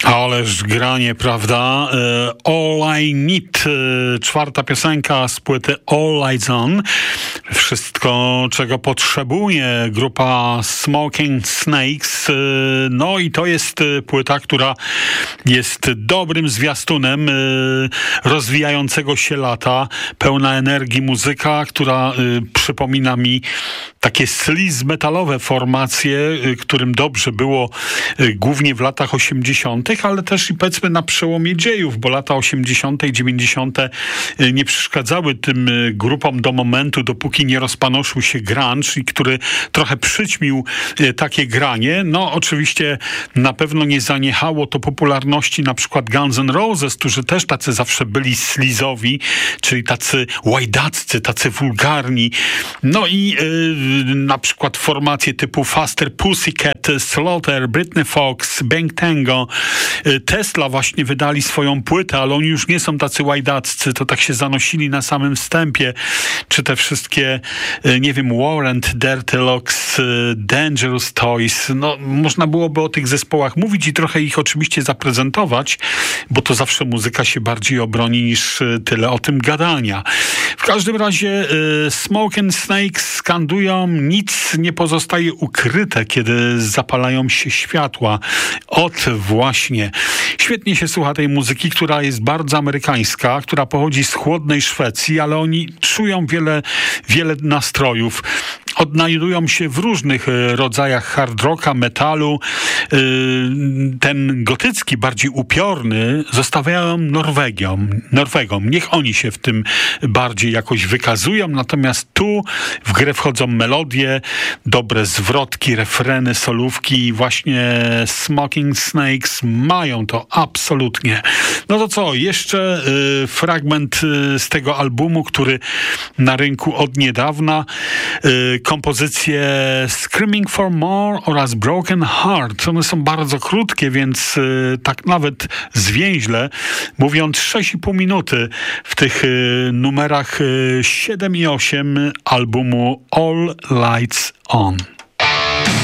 Ależ granie, prawda? All I Need, czwarta piosenka z płyty All Lights On. Wszystko, czego potrzebuje grupa Smoking Snakes. No i to jest płyta, która jest dobrym zwiastunem rozwijającego się lata. Pełna energii muzyka, która przypomina mi takie sleaze metalowe formacje, którym dobrze było głównie w latach 80., ale też i powiedzmy na przełomie dziejów, bo lata 80., 90. nie przeszkadzały tym grupom do momentu, dopóki nie rozpanoszył się grunge i który trochę przyćmił takie granie. No oczywiście na pewno nie zaniechało to popularności na przykład Guns N' Roses, którzy też tacy zawsze byli sleazowi, czyli tacy łajdaccy, tacy wulgarni. No i na przykład formacje typu Faster Pussycat, Slaughter, Britney Fox, Bang Tango, Tesla właśnie wydali swoją płytę, ale oni już nie są tacy łajdaccy, to tak się zanosili na samym wstępie. Czy te wszystkie, nie wiem, Warrant, Dirty Looks, Dangerous Toys, no można byłoby o tych zespołach mówić i trochę ich oczywiście zaprezentować, bo to zawsze muzyka się bardziej obroni niż tyle o tym gadania. W każdym razie Smoking Snakes skandują, nic nie pozostaje ukryte, kiedy zapalają się światła. Od właśnie. Świetnie się słucha tej muzyki, która jest bardzo amerykańska, która pochodzi z chłodnej Szwecji, ale oni czują wiele nastrojów. Odnajdują się w różnych rodzajach hard rocka, metalu. Ten gotycki, bardziej upiorny zostawiają Norwegom. Niech oni się w tym bardziej jakoś wykazują, natomiast tu w grę wchodzą melodie, dobre zwrotki, refreny, solówki i właśnie Smoking Snakes mają to absolutnie. No to co, jeszcze fragment z tego albumu, który na rynku od niedawna, kompozycje Screaming for More oraz Broken Heart. One są bardzo krótkie, więc tak nawet zwięźle, mówiąc 6,5 minuty w tych numerach 7 i 8 albumu All Lights On.